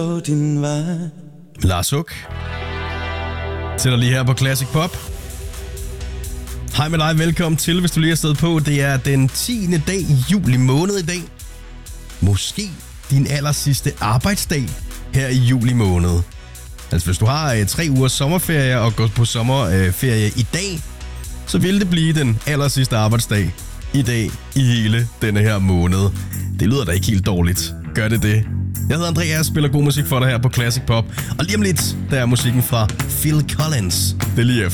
din vej. Lars Huck sætter lige her på Classic Pop. Hej med dig, velkommen til, hvis du lige er stedet på. Det er den 10. dag i juli måned i dag. Måske din allersidste arbejdsdag her i juli måned. Altså hvis du har 3 ugers sommerferie og går på sommerferie i dag, så vil det blive den allersidste arbejdsdag i dag i hele denne her måned. Det lyder da ikke helt dårligt. Gør det det? Jeg hedder Andreas, spiller god musik for dig her på Classic Pop. Og lige om lidt, der er musikken fra Phil Collins. Det er lige efter.